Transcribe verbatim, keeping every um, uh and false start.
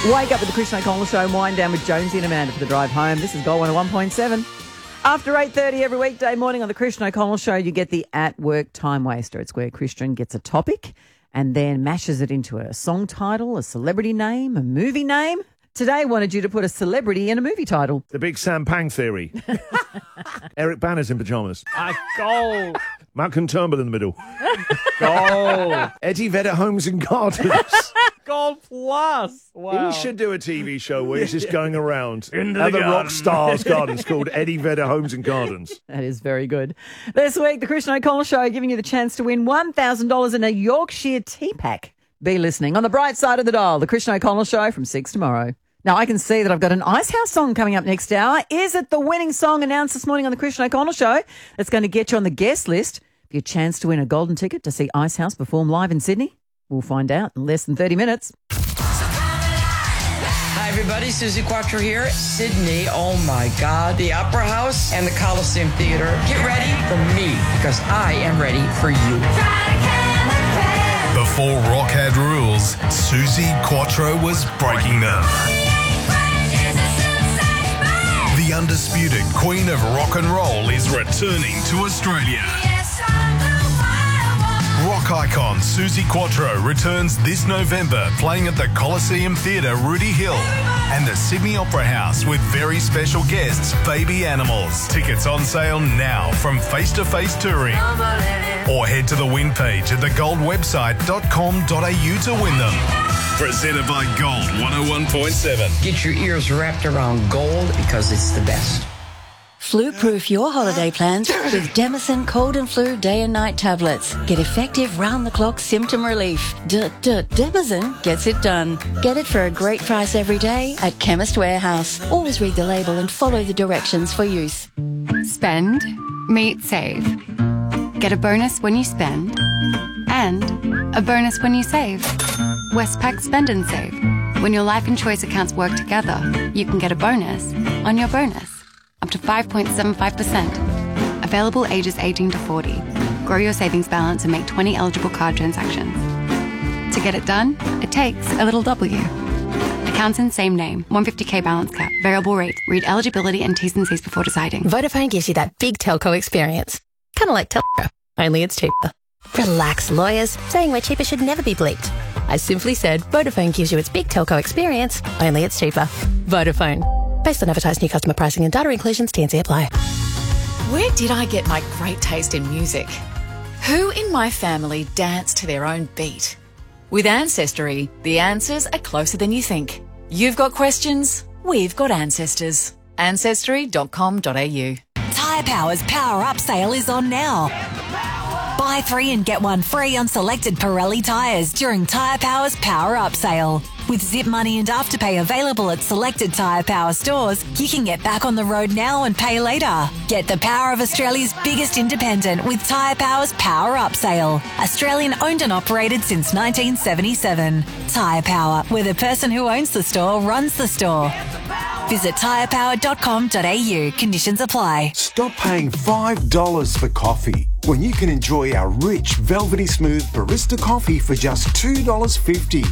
Wake up with the Christian O'Connell Show, wind down with Jonesy and Amanda for the drive home. This is Gold one oh one point seven. After eight thirty every weekday morning on the Christian O'Connell Show, you get the At Work Time Waster. It's where Christian gets a topic and then mashes it into a song title, a celebrity name, a movie name. Today, I wanted you to put a celebrity in a movie title. The Big Sam Pang Theory. Eric Banner's in pyjamas. Ah, gold. Malcolm Turnbull in the middle. Gold. Eddie Vedder Homes and Gardens. Gold plus. Wow. He should do a T V show where he's just going around Into at the the rock garden. stars gardens called Eddie Vedder Homes and Gardens. That is very good. This week, the Christian O'Connell Show giving you the chance to win one thousand dollars in a Yorkshire tea pack. Be listening on the bright side of the dial, the Christian O'Connell Show from six tomorrow. Now, I can see that I've got an Icehouse song coming up next hour. Is it the winning song announced this morning on the Christian O'Connell Show that's going to get you on the guest list for your chance to win a golden ticket to see Icehouse perform live in Sydney? We'll find out in less than thirty minutes. Hi, everybody. Susie Quattro here. Sydney, oh my God. The Opera House and the Coliseum Theatre. Get ready for me because I am ready for you. Before rock had rules, Susie Quattro was breaking them. The undisputed queen of rock and roll is returning to Australia. Rock icon Susie Quattro returns this November, playing at the Coliseum Theatre, Rudy Hill, and the Sydney Opera House with very special guests, Baby Animals. Tickets on sale now from Face to Face Touring. Or head to the win page at the gold website dot com dot a u to win them. Presented by Gold one oh one point seven. Get your ears wrapped around gold because it's the best. Flu-proof your holiday plans with Demison Cold and Flu Day and Night tablets. Get effective round-the-clock symptom relief. D-D-Demison gets it done. Get it for a great price every day at Chemist Warehouse. Always read the label and follow the directions for use. Spend, meet, save. Get a bonus when you spend and a bonus when you save. Westpac Spend and Save. When your life and choice accounts work together, you can get a bonus on your bonus. Up to five point seven five percent. Available ages eighteen to forty. Grow your savings balance and make twenty eligible card transactions. To get it done, it takes a little W. Accounts in same name. one hundred fifty thousand balance cap. Variable rate. Read eligibility and T's and C's before deciding. Vodafone gives you that big telco experience. Kind of like telco, only it's cheaper. Relax, lawyers. Saying we're cheaper should never be bleeped. I simply said Vodafone gives you its big telco experience, only it's cheaper. Vodafone. Based on advertised new customer pricing and data inclusions, T and C apply. Where did I get my great taste in music? Who in my family danced to their own beat? With Ancestry, the answers are closer than you think. You've got questions, we've got ancestors. ancestry dot com dot a u. Tyre Power's Power Up sale is on now. Buy three and get one free on selected Pirelli tyres during Tyre Power's Power Up sale. With Zip Money and Afterpay available at selected Tyre Power stores, you can get back on the road now and pay later. Get the power of Australia's biggest independent with Tyre Power's Power Up sale. Australian owned and operated since nineteen seventy-seven. Tyre Power, where the person who owns the store runs the store. Visit tyre power dot com dot a u. Conditions apply. Stop paying five dollars for coffee when you can enjoy our rich, velvety smooth barista coffee for just two dollars fifty.